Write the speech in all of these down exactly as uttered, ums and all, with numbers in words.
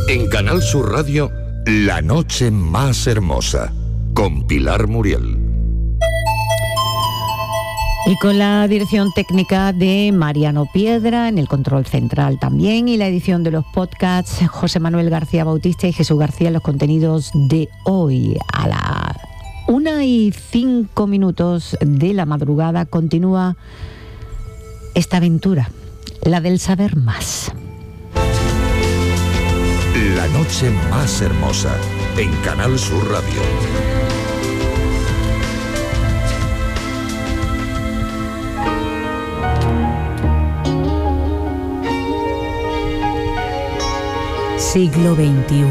En Canal Sur Radio, La Noche Más Hermosa, con Pilar Muriel. Y con la dirección técnica de Mariano Piedra, en el control central también, y la edición de los podcasts, José Manuel García Bautista y Jesús García, los contenidos de hoy. A la una y cinco minutos de la madrugada continúa esta aventura, la del saber más. La Noche Más Hermosa, en Canal Sur Radio. Siglo veintiuno.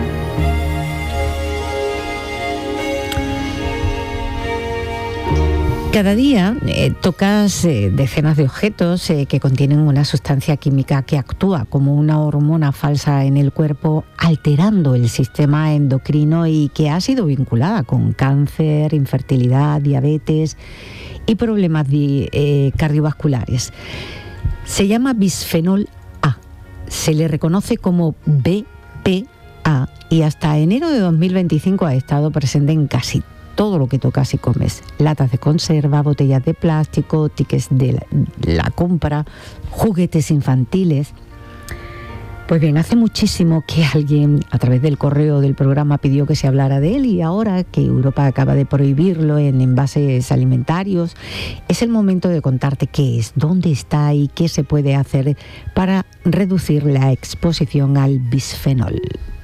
Cada día eh, tocas eh, decenas de objetos eh, que contienen una sustancia química que actúa como una hormona falsa en el cuerpo, alterando el sistema endocrino y que ha sido vinculada con cáncer, infertilidad, diabetes y problemas de, eh, cardiovasculares. Se llama bisfenol A. Se le reconoce como B P A y hasta enero de dos mil veinticinco ha estado presente en casi todo lo que tocas y comes. Latas de conserva, botellas de plástico, tickets de la, la compra, juguetes infantiles. Pues bien, hace muchísimo que alguien a través del correo del programa pidió que se hablara de él, y ahora que Europa acaba de prohibirlo en envases alimentarios, es el momento de contarte qué es, dónde está y qué se puede hacer para reducir la exposición al bisfenol.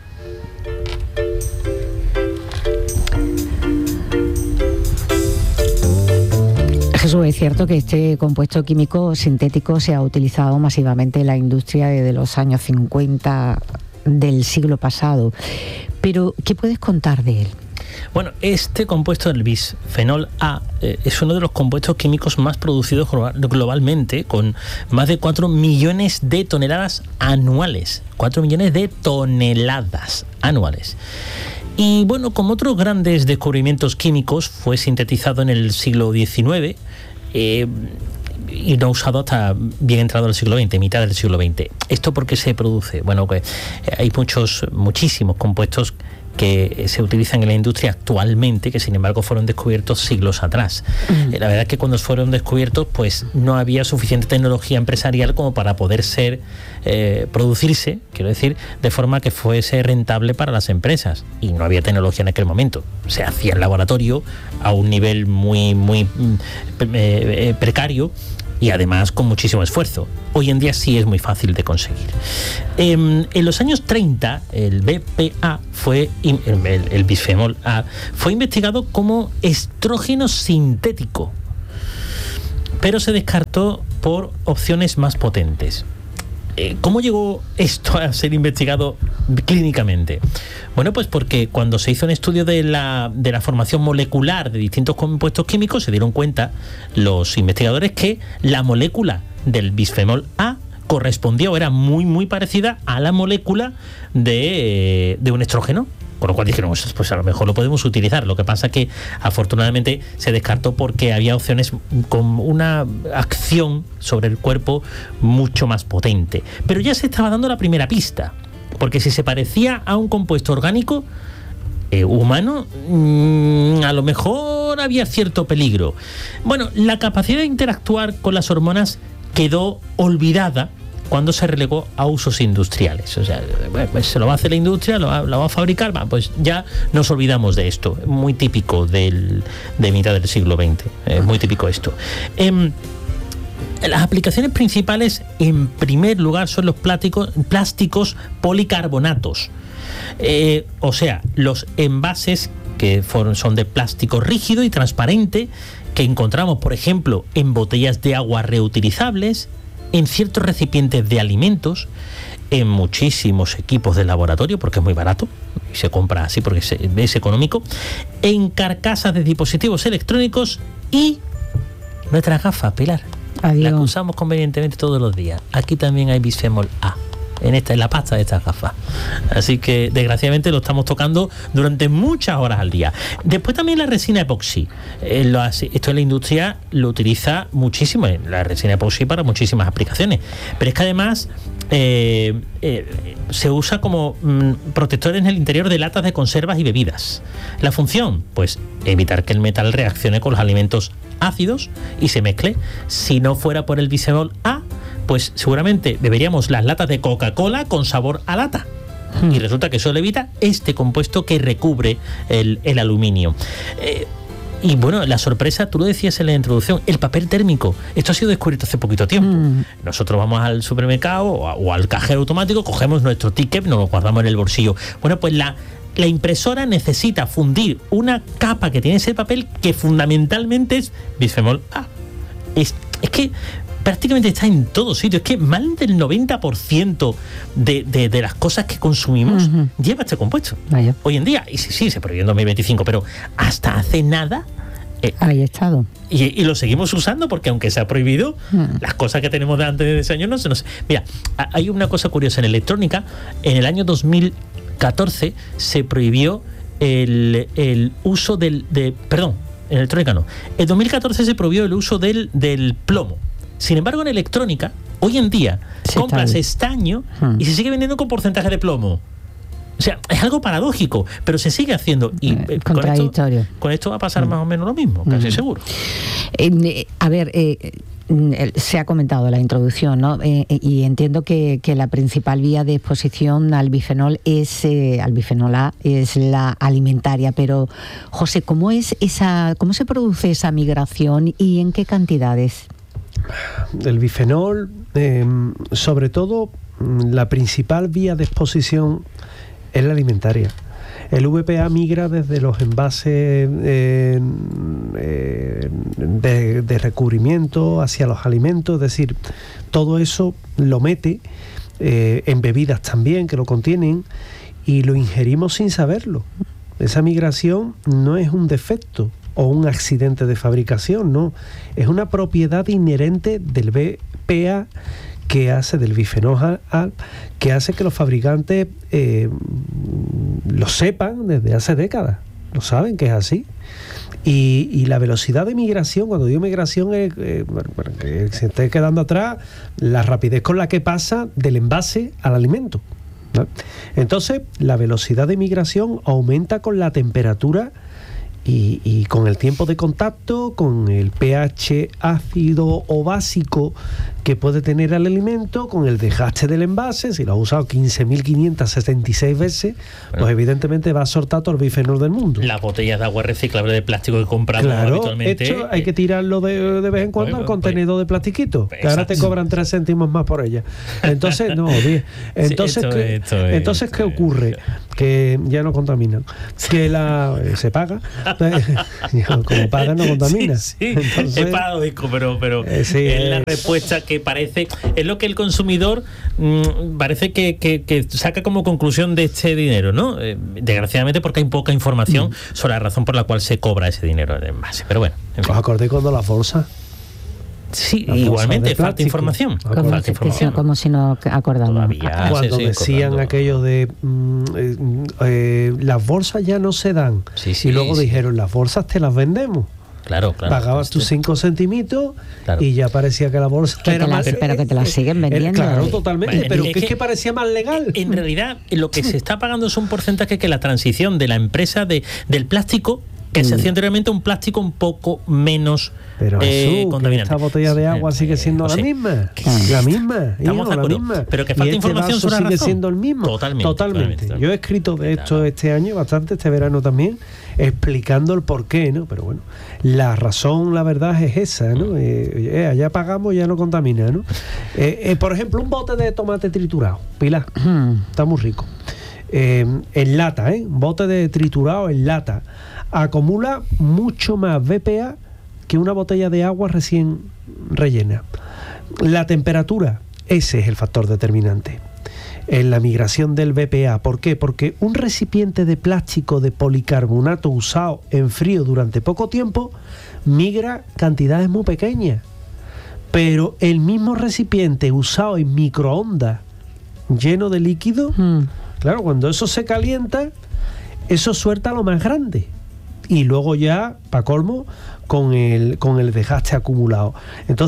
Jesús, es cierto que este compuesto químico sintético se ha utilizado masivamente en la industria desde los años cincuenta del siglo pasado, pero ¿qué puedes contar de él? Bueno, este compuesto del bisfenol A eh, es uno de los compuestos químicos más producidos globalmente, con más de cuatro millones de toneladas anuales. cuatro millones de toneladas anuales. Y bueno, como otros grandes descubrimientos químicos, fue sintetizado en el siglo diecinueve eh, y no usado hasta bien entrado el siglo veinte, mitad del siglo veinte. ¿Esto por qué se produce? Bueno, que hay muchos, muchísimos compuestos que se utilizan en la industria actualmente, que sin embargo fueron descubiertos siglos atrás. Uh-huh. La verdad es que cuando fueron descubiertos, pues no había suficiente tecnología empresarial como para poder ser, eh, producirse, quiero decir, de forma que fuese rentable para las empresas. Y no había tecnología en aquel momento. Se hacía en laboratorio a un nivel muy, muy eh, eh, precario, y además con muchísimo esfuerzo. Hoy en día sí es muy fácil de conseguir. Eh, en los años treinta, el B P A fue, el, el bisfenol A, fue investigado como estrógeno sintético, pero se descartó por opciones más potentes. ¿Cómo llegó esto a ser investigado clínicamente? Bueno, pues porque cuando se hizo un estudio de la, de la formación molecular de distintos compuestos químicos, se dieron cuenta los investigadores que la molécula del bisfenol A correspondía o era muy, muy parecida a la molécula de, de un estrógeno. Con lo cual dijeron, pues a lo mejor lo podemos utilizar. Lo que pasa que afortunadamente se descartó porque había opciones con una acción sobre el cuerpo mucho más potente. Pero ya se estaba dando la primera pista, porque si se parecía a un compuesto orgánico eh, humano, mmm, a lo mejor había cierto peligro. Bueno, la capacidad de interactuar con las hormonas quedó olvidada cuando se relegó a usos industriales. O sea, pues se lo va a hacer la industria, lo va, lo va a fabricar, va, pues ya nos olvidamos de esto. Muy típico del, de mitad del siglo veinte, eh, muy típico esto. Eh, las aplicaciones principales, en primer lugar, son los plásticos, plásticos policarbonatos. Eh, o sea, los envases que fueron, son de plástico rígido y transparente, que encontramos, por ejemplo, en botellas de agua reutilizables, en ciertos recipientes de alimentos, en muchísimos equipos de laboratorio, porque es muy barato y se compra así porque es económico, en carcasas de dispositivos electrónicos y nuestras gafas, Pilar. Adiós. Las que usamos convenientemente todos los días. Aquí también hay bisfenol A. En esta, en la pasta de estas gafas. Así que desgraciadamente lo estamos tocando durante muchas horas al día. Después también la resina epoxi. Eh, lo, esto en la industria lo utiliza muchísimo, la resina epoxi para muchísimas aplicaciones. Pero es que además eh, eh, se usa como mm, protector en el interior de latas de conservas y bebidas. La función, pues evitar que el metal reaccione con los alimentos ácidos y se mezcle. Si no fuera por el bisfenol A, pues seguramente beberíamos las latas de Coca-Cola con sabor a lata. Hmm. Y resulta que eso lo evita este compuesto que recubre el, el aluminio. Eh, Y bueno, la sorpresa, tú lo decías en la introducción, el papel térmico. Esto ha sido descubierto hace poquito tiempo. Mm. Nosotros vamos al supermercado o, a, o al cajero automático, cogemos nuestro ticket, nos lo guardamos en el bolsillo. Bueno, pues la, la impresora necesita fundir una capa que tiene ese papel que fundamentalmente es bisfenol A. Es, es que prácticamente está en todos sitios. Es que más del noventa por ciento de, de, de las cosas que consumimos uh-huh. lleva este compuesto. Vaya. Hoy en día, y sí, sí, se prohibió en dos mil veinticinco, pero hasta hace nada... Eh, Ahí ha estado. Y, y lo seguimos usando porque aunque se ha prohibido, uh-huh. las cosas que tenemos de antes de ese año no se nos... Mira, hay una cosa curiosa en electrónica. En el año dos mil catorce se prohibió el, el uso del... De, perdón, en electrónica no. En dos mil catorce se prohibió el uso del, del plomo. Sin embargo, en electrónica, hoy en día, sí, compras tal. estaño hmm. y se sigue vendiendo con porcentaje de plomo. O sea, es algo paradójico, pero se sigue haciendo. Y eh, contradictorio. Con esto, con esto va a pasar hmm. más o menos lo mismo, casi hmm. seguro. Eh, a ver, eh, se ha comentado la introducción, ¿no? Eh, y entiendo que, que la principal vía de exposición al bifenol es eh, al bifenol A es la alimentaria, pero José, ¿cómo es esa, cómo se produce esa migración y en qué cantidades? El bifenol, eh, sobre todo, la principal vía de exposición es la alimentaria. El V P A migra desde los envases eh, eh, de, de recubrimiento hacia los alimentos, es decir, todo eso lo mete eh, en bebidas también que lo contienen y lo ingerimos sin saberlo. Esa migración no es un defecto o un accidente de fabricación, no, es una propiedad inherente del V P A que hace del bifenol A, que hace que los fabricantes eh, lo sepan desde hace décadas, lo saben que es así. Y, y la velocidad de migración, cuando digo migración, es eh, para que se esté quedando atrás, la rapidez con la que pasa del envase al alimento, ¿no? Entonces, la velocidad de migración aumenta con la temperatura Y, y con el tiempo de contacto, con el pH ácido o básico que puede tener el alimento, con el desgaste del envase, si lo ha usado quince mil quinientas setenta y seis veces, bueno, pues evidentemente va a soltar todo el bifenol del mundo. Las botellas de agua reciclable de plástico que compramos claro, habitualmente. Esto hay que tirarlo de, de vez en cuando bueno, al contenedor pues, de plastiquito, que ahora te cobran tres céntimos más por ella. Entonces, no, bien. Entonces, sí, esto, ¿qué, esto, entonces esto, ¿qué esto, ocurre? Esto. Que ya no contaminan. Que la eh, se paga. Como paga no contamina. Sí, sí. Entonces, es paradójico, pero, pero eh, sí, es, es la respuesta que parece, es lo que el consumidor mmm, parece que, que, que saca como conclusión de este dinero, ¿no? Eh, desgraciadamente porque hay poca información mm. sobre la razón por la cual se cobra ese dinero en envase. Pero bueno. En fin. ¿Os acordáis cuando las bolsas? Sí, igualmente, falta información. Como, falta información. Como si no acordamos. Todavía cuando se decían aquello de mm, eh, eh, las bolsas ya no se dan. Sí, sí, y luego sí. dijeron, las bolsas te las vendemos. Claro, claro. Pagabas tus cinco centimitos claro. y ya parecía que la bolsa que era la, más... Pero que te la siguen vendiendo. Claro, totalmente. Bueno, pero es que es que, que parecía más legal. En realidad, lo que se está pagando es un porcentaje que la transición de la empresa de, del plástico, que se hacía anteriormente un plástico un poco menos pero eh, Jesús, contaminante. Esta botella de agua sigue siendo no la sé. misma. Sí. La misma. Estamos hijo, la misma. Pero que falta y información este sobre la sigue razón. siendo el mismo. Totalmente. Totalmente. totalmente. Yo he escrito de esto claro. este año, bastante, este verano también, explicando el porqué, ¿no? Pero bueno, la razón, la verdad es esa, ¿no? Mm. Eh, eh, allá pagamos, ya no contamina, ¿no? eh, eh, por ejemplo, un bote de tomate triturado, Pilar, mm. está muy rico. Eh, en lata, ¿eh? Un bote de triturado en lata acumula mucho más V P A que una botella de agua recién rellena. La temperatura, ese es el factor determinante en la migración del V P A. ¿Por qué? Porque un recipiente de plástico de policarbonato usado en frío durante poco tiempo migra cantidades muy pequeñas, pero el mismo recipiente usado en microondas lleno de líquido, mm. claro, cuando eso se calienta, eso suelta lo más grande. Y luego ya, para colmo, con el, con el desgaste acumulado. Entonces,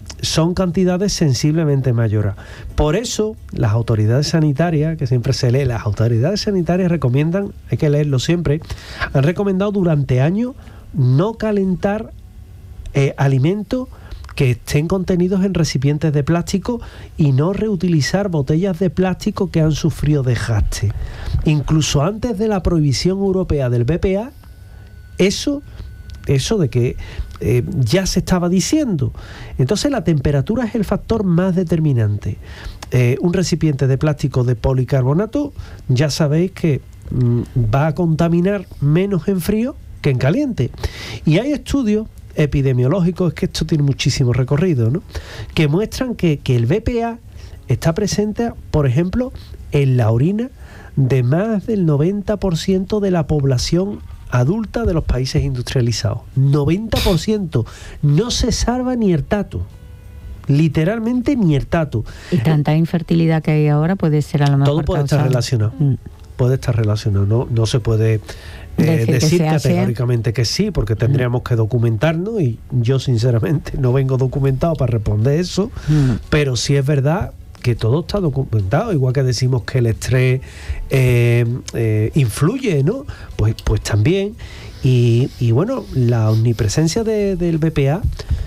son cantidades sensiblemente mayores. Por eso, las autoridades sanitarias, que siempre se lee, las autoridades sanitarias recomiendan, hay que leerlo siempre, han recomendado durante años no calentar eh, alimentos que estén contenidos en recipientes de plástico y no reutilizar botellas de plástico que han sufrido desgaste. Incluso antes de la prohibición europea del B P A, eso, eso de que eh, ya se estaba diciendo. Entonces la temperatura es el factor más determinante. Eh, un recipiente de plástico de policarbonato, ya sabéis que mm, va a contaminar menos en frío que en caliente. Y hay estudios epidemiológicos, es que esto tiene muchísimo recorrido, ¿no?, que muestran que, que el B P A está presente, por ejemplo, en la orina de más del noventa por ciento de la población adulta de los países industrializados. noventa por ciento. No se salva ni el tato. Literalmente ni el tato. Y tanta infertilidad que hay ahora puede ser a lo mejor todo puede causado. estar relacionado. Mm. Puede estar relacionado. No, no se puede eh, decir, decir que categóricamente que sí, porque tendríamos que documentarnos, y yo sinceramente no vengo documentado para responder eso, mm. pero sí es verdad que todo está documentado, igual que decimos que el estrés eh, eh, influye, ¿no? Pues, pues también. Y, y bueno, la omnipresencia de, del B P A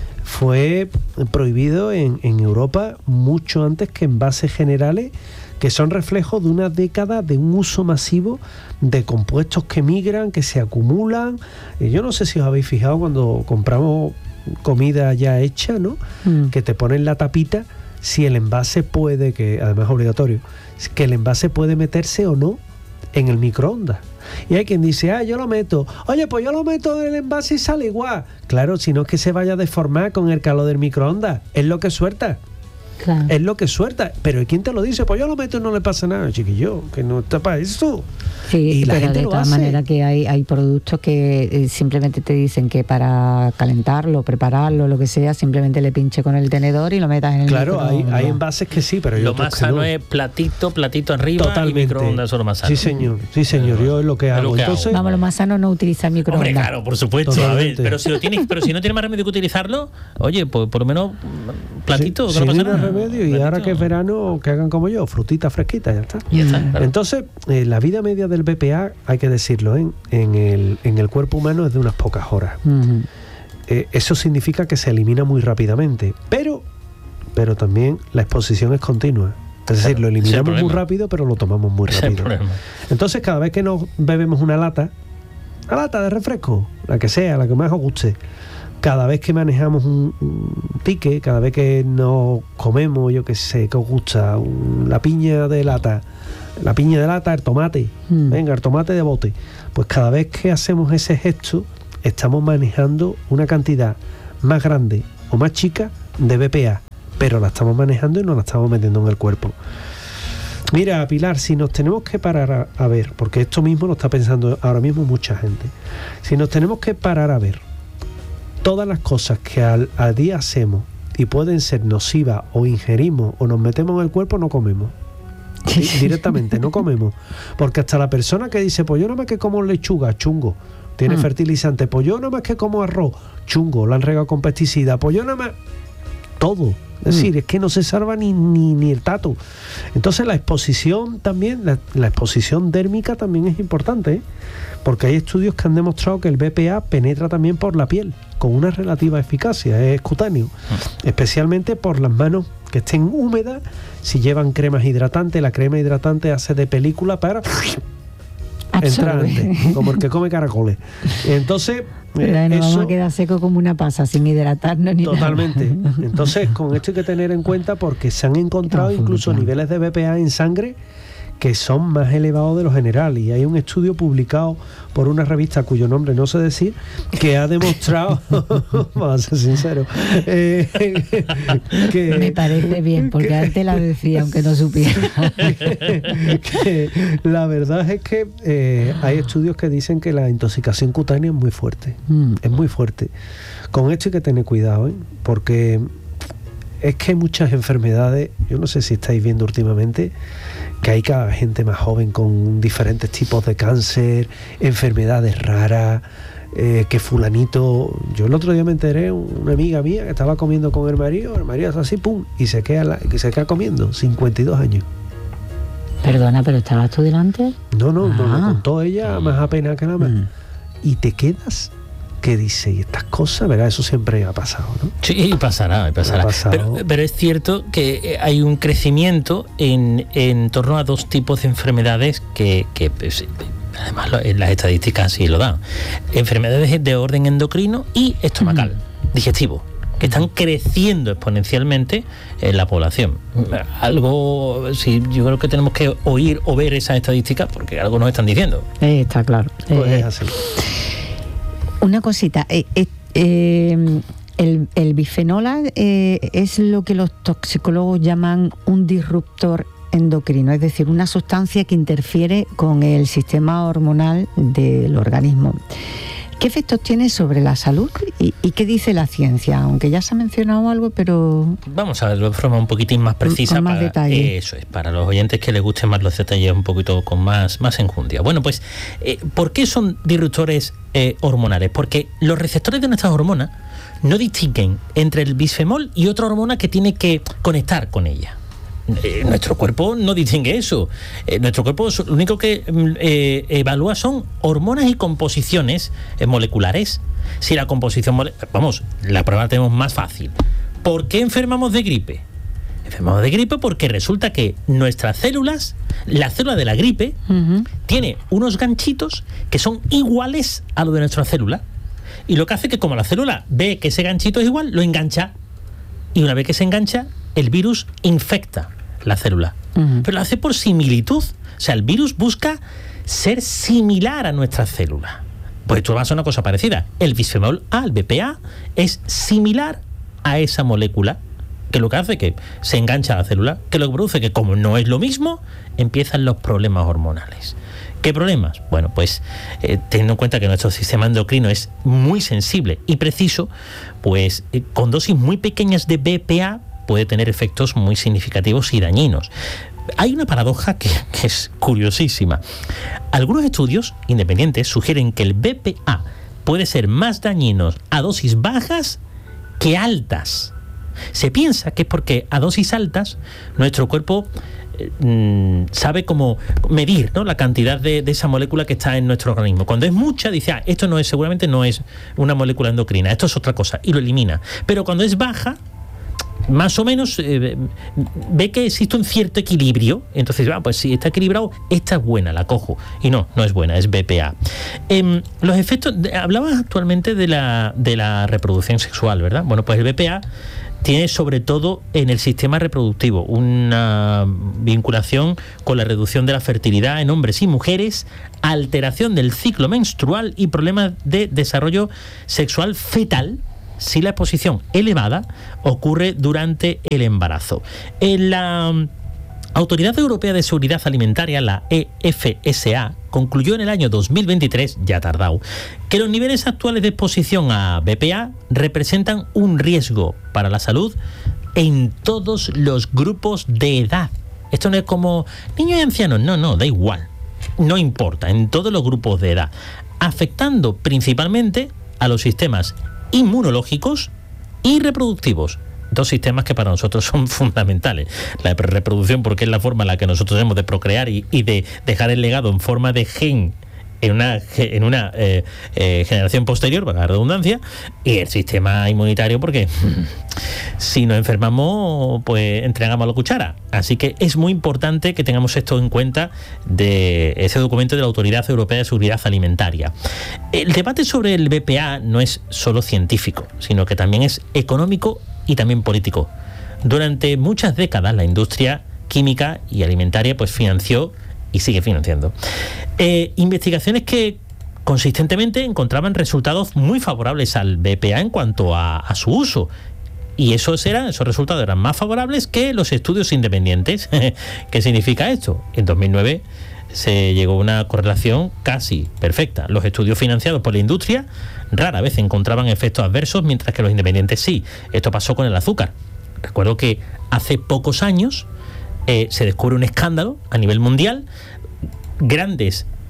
fue prohibido en, en Europa mucho antes que envases generales, que son reflejos de una década de un uso masivo de compuestos que migran, que se acumulan. Eh, yo no sé si os habéis fijado cuando compramos comida ya hecha, ¿no? Mm. Que te ponen la tapita, si el envase puede, que además es obligatorio, que el envase puede meterse o no en el microondas. Y hay quien dice, ah, yo lo meto. Oye, pues yo lo meto en el envase y sale igual. Claro, si no es que se vaya a deformar con el calor del microondas. Es lo que suelta. Claro. Es lo que suelta. Pero ¿quién te lo dice? Pues yo lo meto y no le pasa nada, chiquillo, que no está para eso. Sí, y la pero gente de lo todas hace. maneras que hay, hay productos que eh, simplemente te dicen que para calentarlo, prepararlo, lo que sea, simplemente le pinche con el tenedor y lo metas en el Claro, microondas. hay, hay envases que sí, pero lo más sano no. es platito, platito arriba. Totalmente. Y microondas, eso es lo más sano. Sí, señor, sí, señor, yo es lo que hago. Lo que Entonces, hago. Vamos, lo más sano no utilizar microondas. Hombre, claro, por supuesto. Totalmente. A ver, pero si lo tienes, pero si no tienes más remedio que utilizarlo, oye, pues por lo menos platito, sí, que no si pasa no nada. remedio, y platito. ahora que es verano, que hagan como yo, frutita fresquita, ya está. Ya está, claro. Entonces, eh, la vida media del B P A, hay que decirlo, ¿eh? en, el, en el cuerpo humano es de unas pocas horas. Uh-huh. Eh, eso significa que se elimina muy rápidamente, pero, pero también la exposición es continua. Es decir, claro, lo eliminamos muy rápido, pero lo tomamos muy rápido. Entonces, cada vez que nos bebemos una lata, una lata de refresco, la que sea, la que más os guste, cada vez que manejamos un, un tique, cada vez que nos comemos, yo que sé, que os gusta, un, la piña de lata, la piña de lata, el tomate, mm. venga, el tomate de bote, pues cada vez que hacemos ese gesto, estamos manejando una cantidad más grande o más chica de B P A, pero la estamos manejando y no la estamos metiendo en el cuerpo. Mira, Pilar, si nos tenemos que parar a, a ver, porque esto mismo lo está pensando ahora mismo mucha gente, si nos tenemos que parar a ver todas las cosas que al, al día hacemos y pueden ser nocivas o ingerimos o nos metemos en el cuerpo, no comemos. Directamente, no comemos. Porque hasta la persona que dice, pues yo nada más que como lechuga, chungo, tiene mm. fertilizante, pues yo nada más que como arroz, chungo, lo han regado con pesticidas, pues yo nada más... Todo. Es decir, es que no se salva ni, ni, ni el tato. Entonces la exposición también, la, la exposición dérmica también es importante, ¿eh? Porque hay estudios que han demostrado que el B P A penetra también por la piel, con una relativa eficacia, es cutáneo, uh-huh. especialmente por las manos que estén húmedas, si llevan cremas hidratantes, la crema hidratante hace de película para... entrar antes, como el que come caracoles. Entonces, eh, no eso vamos a quedar seco como una pasa, sin hidratarnos ni totalmente. nada. Entonces, con esto hay que tener en cuenta porque se han encontrado incluso niveles de B P A en sangre que son más elevados de lo general, y hay un estudio publicado por una revista cuyo nombre no sé decir, que ha demostrado vamos a ser sinceros, eh, que me parece bien, porque que, antes la decía aunque no supiera. Que la verdad es que eh, hay estudios que dicen que la intoxicación cutánea es muy fuerte, mm. es muy fuerte. Con esto hay que tener cuidado, ¿eh? Porque es que hay muchas enfermedades, yo no sé si estáis viendo últimamente que hay cada gente más joven con diferentes tipos de cáncer, enfermedades raras, eh, que fulanito... Yo el otro día me enteré, una amiga mía que estaba comiendo con el marido, el marido hace así, pum, y se queda, la, y se queda comiendo, cincuenta y dos años. Perdona, ¿pero estabas tú delante? No, no, ah. no lo contó ella más apenas que nada más. Mm. Y te quedas... que dice, y estas cosas, ¿verdad? Eso siempre ha pasado, ¿no? Sí, pasará, pasará. Pero, pero es cierto que hay un crecimiento en, en torno a dos tipos de enfermedades que, que pues, además en las estadísticas así lo dan. Enfermedades de orden endocrino y estomacal, uh-huh. digestivo, que están creciendo exponencialmente en la población. Algo, sí, yo creo que tenemos que oír o ver esas estadísticas porque algo nos están diciendo. Eh, está claro. Pues eh, es así. Una cosita, eh, eh, eh, el, el bifenol A eh, es lo que los toxicólogos llaman un disruptor endocrino, es decir, una sustancia que interfiere con el sistema hormonal del organismo. ¿Qué efectos tiene sobre la salud y, y qué dice la ciencia? Aunque ya se ha mencionado algo, pero... Vamos a verlo de forma un poquitín más precisa. Con más para, detalle. Eso es, para los oyentes que les gusten más los detalles un poquito con más, más enjundia. Bueno, pues, eh, ¿por qué son disruptores eh, hormonales? Porque los receptores de nuestras hormonas no distinguen entre el bisfenol y otra hormona que tiene que conectar con ella. Eh, nuestro cuerpo no distingue eso. Eh, nuestro cuerpo lo único que eh, evalúa son hormonas y composiciones eh, moleculares. Si la composición, mole- vamos, la prueba la tenemos más fácil. ¿Por qué enfermamos de gripe? Enfermamos de gripe porque resulta que nuestras células, la célula de la gripe, uh-huh. tiene unos ganchitos que son iguales a lo de nuestra célula. Y lo que hace que como la célula ve que ese ganchito es igual, lo engancha. Y una vez que se engancha, el virus infecta la célula. Uh-huh. Pero lo hace por similitud. O sea, el virus busca ser similar a nuestra célula. Pues esto va a ser una cosa parecida. El bisfenol A, el B P A, es similar a esa molécula, que lo que hace que se engancha a la célula, que lo que produce que como no es lo mismo, empiezan los problemas hormonales. ¿Qué problemas? Bueno, pues eh, teniendo en cuenta que nuestro sistema endocrino es muy sensible y preciso, pues eh, con dosis muy pequeñas de B P A puede tener efectos muy significativos y dañinos. Hay una paradoja que, que es curiosísima. Algunos estudios independientes sugieren que el B P A puede ser más dañino a dosis bajas que altas. Se piensa que es porque a dosis altas nuestro cuerpo eh, sabe cómo medir, ¿no?, la cantidad de, de esa molécula que está en nuestro organismo. Cuando es mucha, dice, ah, esto no es, seguramente no es una molécula endocrina, esto es otra cosa, y lo elimina. Pero cuando es baja, más o menos eh, ve que existe un cierto equilibrio, entonces, ah, pues si está equilibrado, esta es buena, la cojo. Y no, no es buena, es B P A. Eh, los efectos, de, hablabas actualmente de la, de la reproducción sexual, ¿verdad? Bueno, pues el B P A tiene sobre todo en el sistema reproductivo una vinculación con la reducción de la fertilidad en hombres y mujeres, alteración del ciclo menstrual y problemas de desarrollo sexual fetal si la exposición elevada ocurre durante el embarazo. En la Autoridad Europea de Seguridad Alimentaria, la E F S A, concluyó en el año dos mil veintitrés, ya tardado, que los niveles actuales de exposición a B P A representan un riesgo para la salud en todos los grupos de edad. Esto no es como niños y ancianos, no, no, da igual, no importa, en todos los grupos de edad, afectando principalmente a los sistemas inmunológicos y reproductivos. Dos sistemas que para nosotros son fundamentales. La reproducción porque es la forma en la que nosotros tenemos de procrear y, y de dejar el legado en forma de gen en una, en una eh, eh, generación posterior, para la redundancia, y el sistema inmunitario porque si nos enfermamos, pues entregamos la cuchara. Así que es muy importante que tengamos esto en cuenta de ese documento de la Autoridad Europea de Seguridad Alimentaria. El debate sobre el B P A no es solo científico, sino que también es económico y también político. Durante muchas décadas la industria química y alimentaria pues financió y sigue financiando eh, investigaciones que consistentemente encontraban resultados muy favorables al B P A en cuanto a, a su uso, y esos eran esos resultados eran más favorables que los estudios independientes. ¿Qué significa esto? En dos mil nueve se llegó a una correlación casi perfecta. Los estudios financiados por la industria rara vez encontraban efectos adversos, mientras que los independientes sí. Esto pasó con el azúcar. Recuerdo que hace pocos años eh, se descubre un escándalo a nivel mundial. Grandes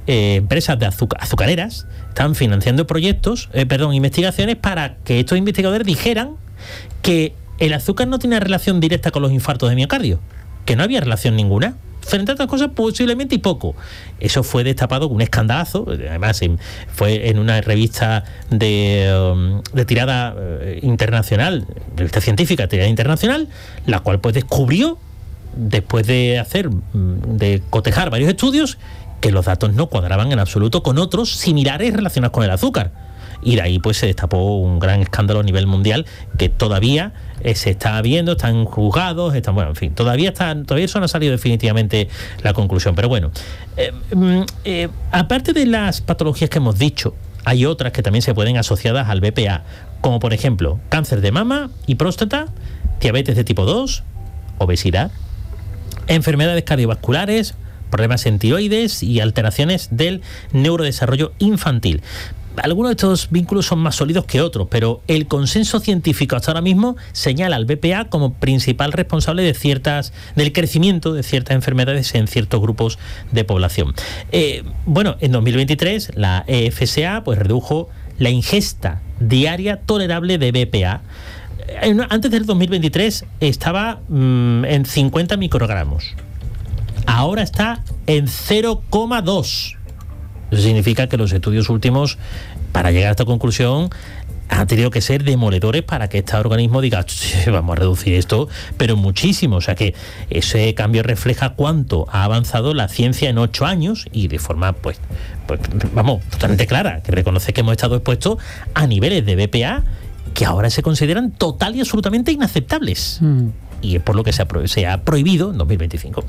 eh, empresas de azuc- azucareras están financiando proyectos, eh, perdón, investigaciones para que estos investigadores dijeran que el azúcar no tiene relación directa con los infartos de miocardio, que no había relación ninguna. Frente a otras cosas, posiblemente y poco. Eso fue destapado con un escandalazo. Además, en, fue en una revista de, um, de tirada uh, internacional, revista científica de tirada internacional, la cual pues descubrió, después de hacer, de cotejar varios estudios, que los datos no cuadraban en absoluto con otros similares relacionados con el azúcar. Y de ahí pues se destapó un gran escándalo a nivel mundial que todavía eh, se está viendo, están juzgados, están, bueno, en fin, todavía están, todavía eso no ha salido definitivamente la conclusión. Pero bueno, eh, eh, aparte de las patologías que hemos dicho, hay otras que también se pueden asociadas al B P A, como por ejemplo cáncer de mama y próstata, diabetes de tipo dos, obesidad, enfermedades cardiovasculares, problemas en tiroides y alteraciones del neurodesarrollo infantil. Algunos de estos vínculos son más sólidos que otros, pero el consenso científico hasta ahora mismo señala al B P A como principal responsable de ciertas, del crecimiento de ciertas enfermedades en ciertos grupos de población. Eh, bueno, en dos mil veintitrés la E F S A pues redujo la ingesta diaria tolerable de B P A. Antes del dos mil veintitrés estaba mmm, en cincuenta microgramos. Ahora está en cero coma dos. Eso significa que los estudios últimos, para llegar a esta conclusión, han tenido que ser demoledores para que este organismo diga, vamos a reducir esto, pero muchísimo. O sea que ese cambio refleja cuánto ha avanzado la ciencia en ocho años y de forma, pues, pues vamos, totalmente clara, que reconoce que hemos estado expuestos a niveles de B P A que ahora se consideran total y absolutamente inaceptables. Mm. Y es por lo que se ha, pro- se ha prohibido en dos mil veinticinco.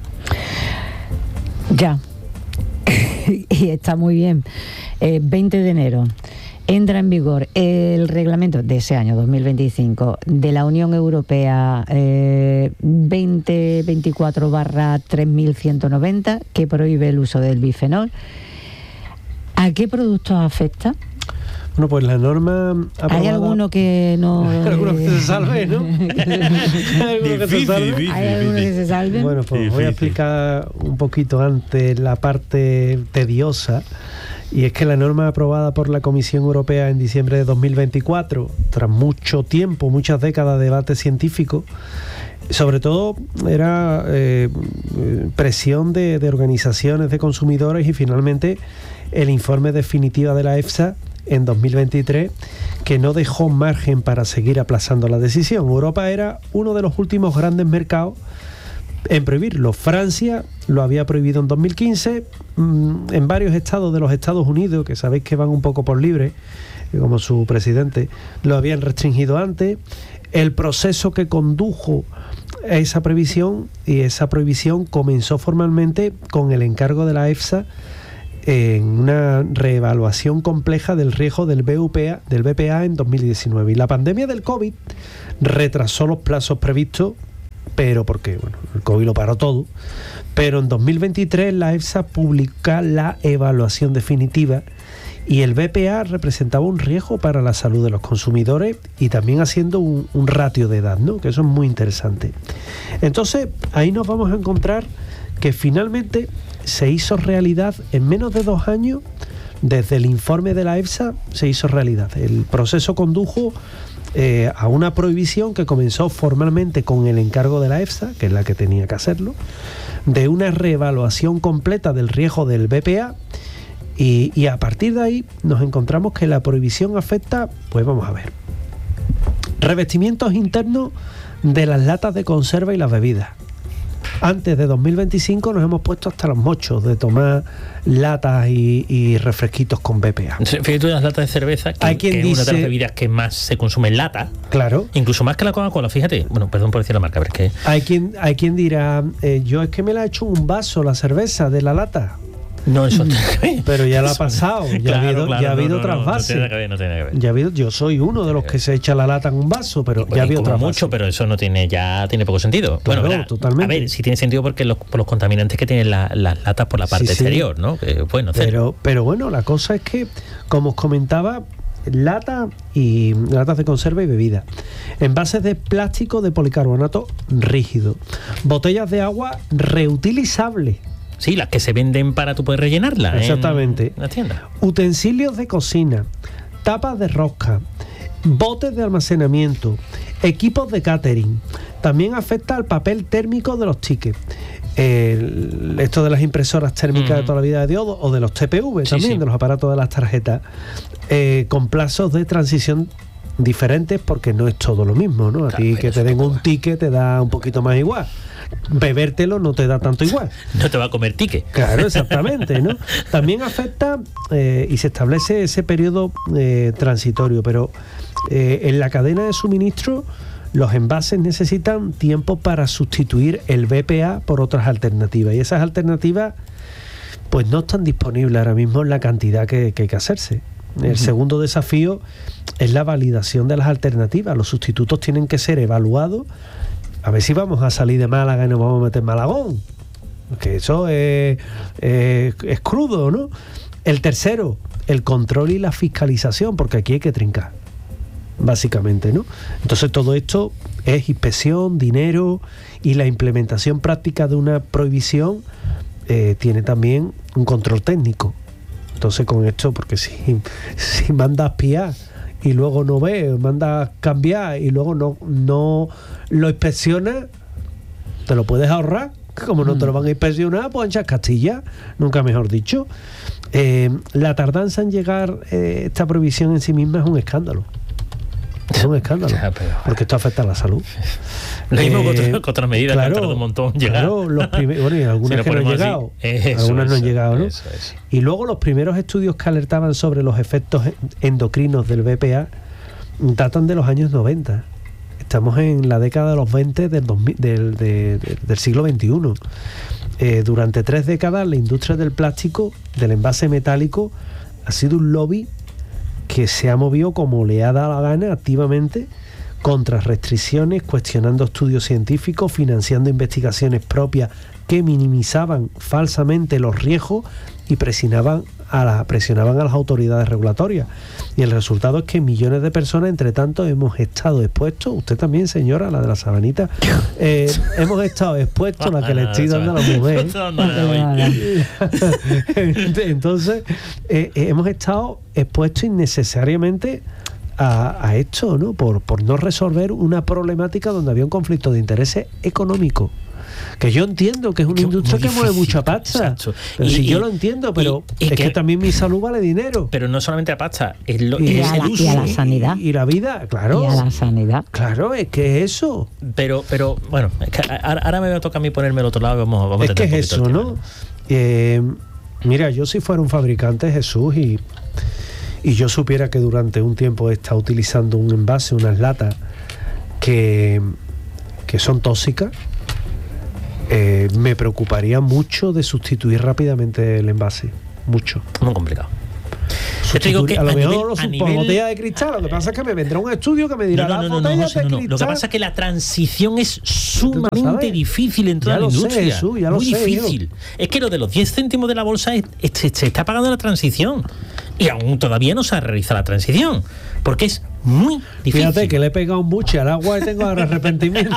Ya. Y está muy bien. Eh, veinte de enero entra en vigor el reglamento de ese año dos mil veinticinco de la Unión Europea eh, veinte veinticuatro barra tres mil ciento noventa, que prohíbe el uso del bifenol. ¿A qué productos afecta? Bueno, pues la norma aprobada... ¿Hay alguno que no...? Hay alguno que se salve, ¿no? ¿Hay alguno que se salve? Difícil, ¿Hay alguno que se salve? Bueno, pues difícil. Voy a explicar un poquito antes la parte tediosa. Y es que la norma aprobada por la Comisión Europea en diciembre de dos mil veinticuatro, tras mucho tiempo, muchas décadas de debate científico, sobre todo era eh, presión de, de organizaciones de consumidores y finalmente el informe definitivo de la EFSA en dos mil veintitrés, que no dejó margen para seguir aplazando la decisión. Europa era uno de los últimos grandes mercados en prohibirlo. Francia lo había prohibido en dos mil quince, en varios estados de los Estados Unidos, que sabéis que van un poco por libre, como su presidente, lo habían restringido antes. El proceso que condujo a esa prohibición, y esa prohibición comenzó formalmente con el encargo de la EFSA en una reevaluación compleja del riesgo del B P A, del B P A en dos mil diecinueve. Y la pandemia del COVID retrasó los plazos previstos, pero porque bueno, el COVID lo paró todo. Pero en dos mil veintitrés la EFSA publica la evaluación definitiva y el B P A representaba un riesgo para la salud de los consumidores y también haciendo un, un ratio de edad, ¿no? Que eso es muy interesante. Entonces, ahí nos vamos a encontrar que finalmente se hizo realidad en menos de dos años. Desde el informe de la EFSA se hizo realidad. El proceso condujo eh, a una prohibición que comenzó formalmente con el encargo de la EFSA, que es la que tenía que hacerlo, de una reevaluación completa del riesgo del B P A, y, y a partir de ahí nos encontramos que la prohibición afecta, pues vamos a ver, revestimientos internos de las latas de conserva y las bebidas. Antes de dos mil veinticinco nos hemos puesto hasta los mochos de tomar latas y, y refresquitos con B P A. Fíjate tú, las latas de cerveza, que, Hay quien que es dice, una de las bebidas que más se consume en lata. Claro. Incluso más que la Coca-Cola, fíjate. Bueno, perdón por decir la marca, pero es que... Hay quien, hay quien dirá, eh, yo es que me la he hecho en un vaso, la cerveza de la lata. No, eso no pero ya lo ha pasado, ya claro, ha habido, claro, ya ha habido no, otras no, bases. No tiene que ver, no tiene que ver. Ya ha habido, yo soy uno de los que se echa la lata en un vaso, pero y, ya ha habido otras mucho, bases. pero eso no tiene, ya tiene poco sentido. Claro, bueno, verá, totalmente. A ver, sí tiene sentido porque los, por los contaminantes que tienen la, las latas por la parte sí, sí. exterior, ¿no? Que, bueno, pero, pero bueno, la cosa es que, como os comentaba, lata y latas de conserva y bebida, envases de plástico de policarbonato rígido, botellas de agua reutilizables. Sí, las que se venden para tú poder rellenarla. Exactamente. En la tienda. Utensilios de cocina, tapas de rosca, botes de almacenamiento, equipos de catering. También afecta al papel térmico de los tickets. El, esto de las impresoras térmicas uh-huh. de toda la vida de Dios, o de los T P V sí, también, sí. de los aparatos de las tarjetas, eh, con plazos de transición diferentes, porque no es todo lo mismo, ¿no? A ti que te den un ticket te da un poquito más igual. Bebértelo no te da tanto igual. No te va a comer ticket. Claro, exactamente, ¿no? También afecta eh, y se establece ese periodo eh, transitorio, pero eh, en la cadena de suministro los envases necesitan tiempo para sustituir el B P A por otras alternativas, y esas alternativas pues no están disponibles ahora mismo en la cantidad que, que hay que hacerse. El uh-huh. segundo desafío es la validación de las alternativas. Los sustitutos tienen que ser evaluados. A ver si vamos a salir de Málaga y nos vamos a meter en Malagón, que eso es, es, es crudo, ¿no? El tercero, el control y la fiscalización, porque aquí hay que trincar, básicamente, ¿no? Entonces todo esto es inspección, dinero, y la implementación práctica de una prohibición eh, tiene también un control técnico. Entonces con esto, porque si, si mandas piar y luego no ves, mandas cambiar y luego no, no lo inspeccionas, te lo puedes ahorrar. Como no te lo van a inspeccionar, pues anchas Castilla, nunca mejor dicho. Eh, la tardanza en llegar eh, esta prohibición en sí misma es un escándalo. Es un escándalo, ya, pero, porque esto afecta a la salud. Lo mismo eh, con otras medidas claro, que han tardado un montón en llegar. Claro, los primer, bueno, y algunas si que no han llegado. Eso, algunas eso, no han llegado, ¿no? Eso, eso. Y luego los primeros estudios que alertaban sobre los efectos endocrinos del B P A datan de los años noventa. Estamos en la década de los veinte del, dos mil, del, de, de, del siglo veintiuno. Eh, durante tres décadas la industria del plástico, del envase metálico, ha sido un lobby que se ha movido como le ha dado la gana activamente contra restricciones, cuestionando estudios científicos, financiando investigaciones propias que minimizaban falsamente los riesgos y presionaban a, la, presionaban a las autoridades regulatorias. Y el resultado es que millones de personas, entre tanto, hemos estado expuestos, usted también, señora, la de la sabanita, eh, hemos estado expuestos, la que le estoy dando a la mujer. Entonces, eh, hemos estado expuestos innecesariamente a, a esto, ¿no? Por, por no resolver una problemática donde había un conflicto de intereses económico. Que yo entiendo que es una que industria que mueve mucha pasta. Pero y, si y, yo lo entiendo, pero y, y es que, que también mi salud vale dinero. Pero no solamente a pasta, es lo, y, es a la, el uso. Y a la sanidad. Y, y la vida, claro. Y a la sanidad. Claro, es que es eso. Pero, pero bueno, es que ahora, ahora me toca a mí ponerme al otro lado. Vamos, vamos es a que es eso, ¿no? Eh, mira, yo si fuera un fabricante, Jesús, y, y yo supiera que durante un tiempo está utilizando un envase, unas latas que, que son tóxicas, Eh, me preocuparía mucho de sustituir rápidamente el envase. Mucho. Muy complicado. Yo te digo que a lo a mejor nivel, lo supo, nivel, botella de cristal. Lo que pasa es que me vendrá un estudio que me dirá no, no, no, las botellas no, no, no, de cristal. Lo que pasa es que la transición es sumamente difícil en toda ya la industria. Sé, Jesús, ya Muy lo sé, difícil. Yo. Es que lo de los diez céntimos de la bolsa es, es, se, se está pagando la transición. Y aún todavía no se ha realizado la transición. Porque es muy difícil. Fíjate que le he pegado un buche al agua y tengo arrepentimiento.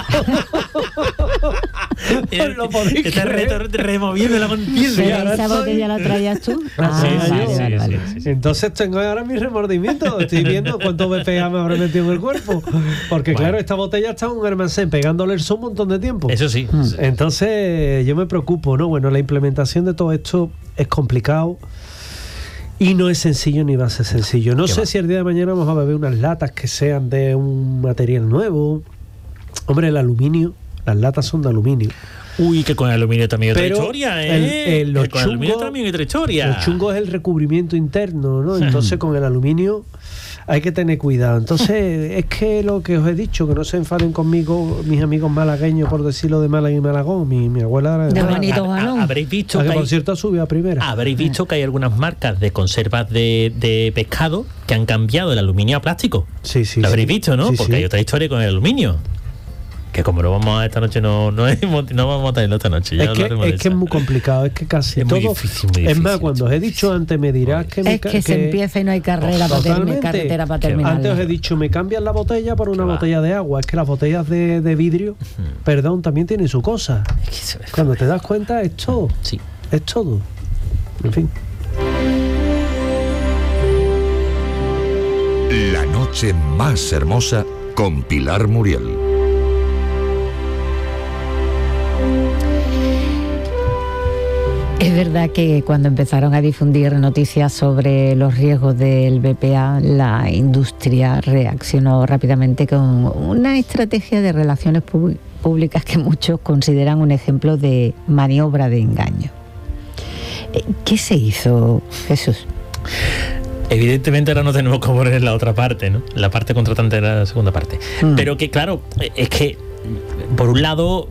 Lo podéis Estás removiendo la conciencia. ¿Esa botella la traías tú? Ah, sí, sí, vale, sí, vale, vale. Sí, sí. Entonces tengo ahora mi remordimiento. Estoy viendo cuánto B P A me habré metido en el cuerpo. Porque bueno, claro, esta botella está en un almacén pegándole el sol un montón de tiempo. Eso sí. Mm. Entonces yo me preocupo, ¿no? Bueno, la implementación de todo esto es complicado. Y no es sencillo ni va a ser sencillo. No sé va? si el día de mañana vamos a beber unas latas que sean de un material nuevo. Hombre, el aluminio, las latas son de aluminio. Uy, que con el aluminio también hay otra historia, ¿eh? El, el, los que con chungo, el aluminio también hay otra historia. El chungo es el recubrimiento interno, ¿no? Entonces con el aluminio hay que tener cuidado. Entonces es que lo que os he dicho, que no se enfaden conmigo mis amigos malagueños por decirlo de Málaga y Malagón. Mi, mi abuela era de, de bonito balón. Habréis visto que, que por hay, cierto subió a primera. Habréis visto que hay algunas marcas de conservas de, de pescado que han cambiado el aluminio a plástico. Sí, sí. Lo habréis sí. visto, ¿no? Sí, Porque sí. hay otra historia con el aluminio. Que como no vamos a esta noche, no, no, es, no vamos a tenerlo esta noche. Ya es que, es, que es muy complicado, es que casi es todo. Muy difícil, muy difícil, es más, cuando os he dicho antes, me dirás que. Me, es que, que se empieza y no hay carrera para terminar, carretera para terminar. Antes os he dicho, me cambian la botella por una botella de agua. Es que las botellas de, de vidrio, uh-huh. perdón, también tienen su cosa. Cuando te das cuenta, esto. Sí. es todo. En fin. La noche más hermosa con Pilar Muriel. Es verdad que cuando empezaron a difundir noticias sobre los riesgos del B P A, la industria reaccionó rápidamente con una estrategia de relaciones públicas que muchos consideran un ejemplo de maniobra de engaño. ¿Qué se hizo, Jesús? Evidentemente ahora no tenemos que poner la otra parte, ¿no? La parte contratante de la segunda parte. Mm. Pero que claro, es que por un lado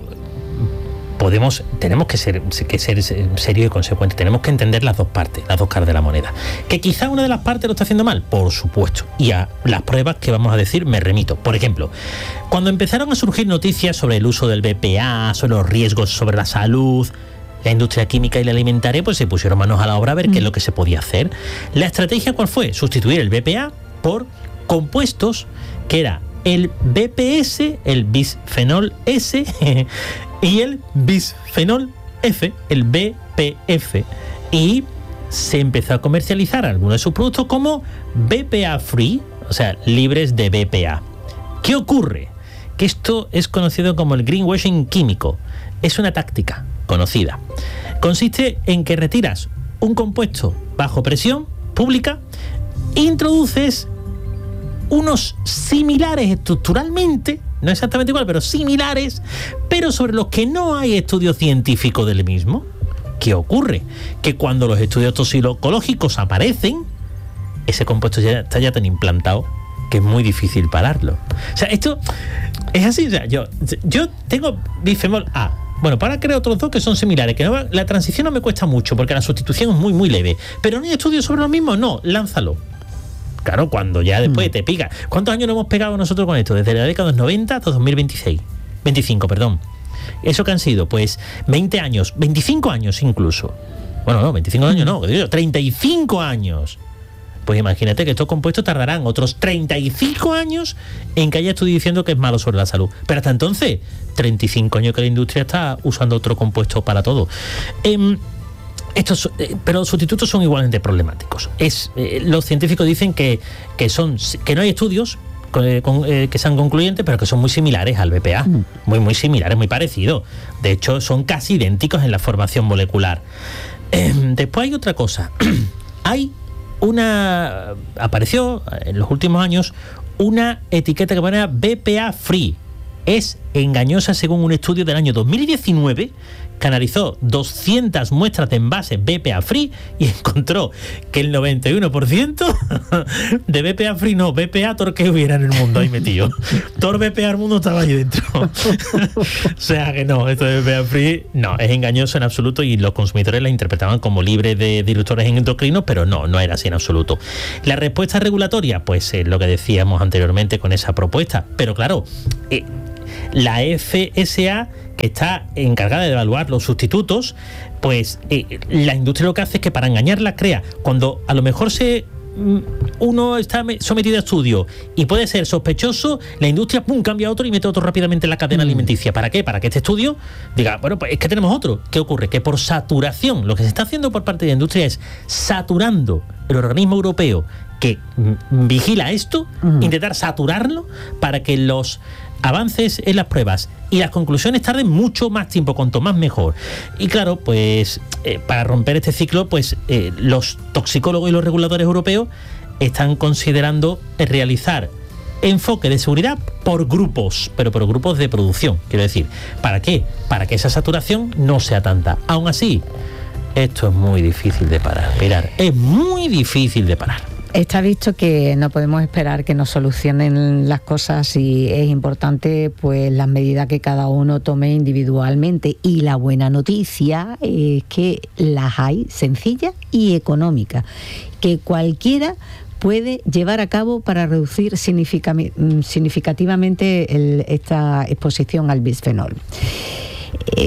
podemos, tenemos que ser, que ser serios y consecuentes, tenemos que entender las dos partes, las dos caras de la moneda. Que quizá una de las partes lo está haciendo mal, por supuesto, y a las pruebas que vamos a decir me remito. Por ejemplo, cuando empezaron a surgir noticias sobre el uso del B P A, sobre los riesgos sobre la salud, la industria química y la alimentaria, pues se pusieron manos a la obra a ver mm. qué es lo que se podía hacer. ¿La estrategia cuál fue? Sustituir el B P A por compuestos que era el B P S, el bisfenol S y el bisfenol F, el B P F. Y se empezó a comercializar algunos de sus productos como B P A free, o sea, libres de B P A. ¿Qué ocurre? Que esto es conocido como el greenwashing químico. Es una táctica conocida. Consiste en que retiras un compuesto bajo presión pública e introduces unos similares estructuralmente, no exactamente igual, pero similares, pero sobre los que no hay estudio científico del mismo. ¿Qué ocurre? Que cuando los estudios toxicológicos aparecen, ese compuesto ya está ya tan implantado que es muy difícil pararlo. O sea, esto es así. O sea, yo, yo tengo bisfenol A. Bueno, para crear otros dos que son similares, que no va, la transición no me cuesta mucho porque la sustitución es muy, muy leve. Pero no hay estudios sobre lo mismo, no, lánzalo. Claro, cuando ya después mm. te pica. ¿Cuántos años nos hemos pegado nosotros con esto? Desde la década de los noventa hasta dos mil veintiséis. veinticinco, perdón. ¿Eso que han sido? Pues veinte años, veinticinco años incluso. Bueno, no, veinticinco años no, treinta y cinco años. Pues imagínate que estos compuestos tardarán otros treinta y cinco años en que haya estudios diciendo que es malo sobre la salud. Pero hasta entonces, treinta y cinco años que la industria está usando otro compuesto para todo. Eh, Estos, eh, pero los sustitutos son igualmente problemáticos. Es, eh, los científicos dicen que, que, son, que no hay estudios con, eh, con, eh, que sean concluyentes, pero que son muy similares al B P A. Mm. Muy, muy similares, muy parecidos. De hecho, son casi idénticos en la formación molecular. Eh, después hay otra cosa. Hay una... Apareció en los últimos años una etiqueta que pone B P A free. Es engañosa según un estudio del año dos mil diecinueve que analizó doscientas muestras de envases B P A free y encontró que el noventa y uno por ciento de B P A free, no, B P A todo que hubiera en el mundo ahí metido. Todo B P A del mundo estaba ahí dentro. O sea que no, esto de B P A free no, es engañoso en absoluto y los consumidores la interpretaban como libre de disruptores endocrinos, pero no, no era así en absoluto. La respuesta regulatoria, pues es lo que decíamos anteriormente con esa propuesta, pero claro, eh, la F S A, que está encargada de evaluar los sustitutos, pues eh, la industria lo que hace es que para engañarla crea, cuando a lo mejor se uno está sometido a estudio y puede ser sospechoso, la industria pum cambia a otro y mete otro rápidamente en la cadena mm. alimenticia. ¿Para qué? Para que este estudio diga, bueno, pues es que tenemos otro. ¿Qué ocurre? Que por saturación, lo que se está haciendo por parte de la industria es saturando el organismo europeo que mm, vigila esto, mm. intentar saturarlo para que los avances en las pruebas y las conclusiones tarden mucho más tiempo, cuanto más mejor. Y claro, pues eh, para romper este ciclo, pues eh, los toxicólogos y los reguladores europeos están considerando realizar enfoque de seguridad por grupos, pero por grupos de producción, quiero decir. ¿Para qué? Para que esa saturación no sea tanta. Aún así, esto es muy difícil de parar, Pilar, es muy difícil de parar. Está visto que no podemos esperar que nos solucionen las cosas y es importante pues las medidas que cada uno tome individualmente, y la buena noticia es que las hay sencillas y económicas, que cualquiera puede llevar a cabo para reducir significativamente el, esta exposición al bisfenol. Eh,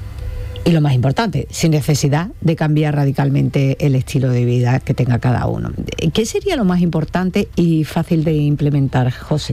Y lo más importante, sin necesidad de cambiar radicalmente el estilo de vida que tenga cada uno. ¿Qué sería lo más importante y fácil de implementar, José?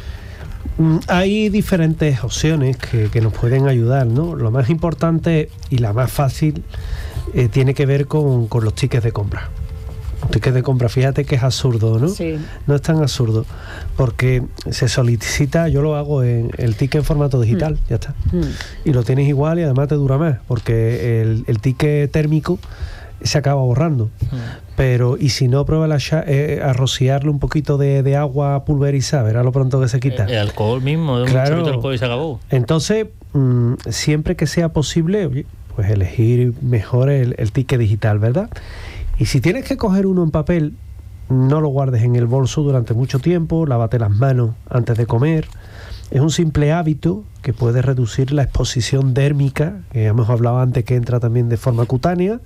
Hay diferentes opciones que, que nos pueden ayudar, ¿no? Lo más importante y la más fácil eh, tiene que ver con, con los tickets de compra. Tickets de compra, fíjate que es absurdo, ¿no? Sí. No es tan absurdo, porque se solicita, yo lo hago en el ticket en formato digital, mm. ya está. Mm. Y lo tienes igual y además te dura más, porque el, el ticket térmico se acaba borrando. Mm. Pero, y si no, prueba la, eh, a rociarle un poquito de, de agua pulverizada, verá lo pronto que se quita. El, el alcohol mismo, de claro. un chorrito de alcohol y se acabó. Entonces, mmm, siempre que sea posible, oye, pues elegir mejor el, el ticket digital, ¿verdad? Y si tienes que coger uno en papel, no lo guardes en el bolso durante mucho tiempo, lávate las manos antes de comer. Es un simple hábito que puede reducir la exposición dérmica, que ya hemos hablado antes, que entra también de forma cutánea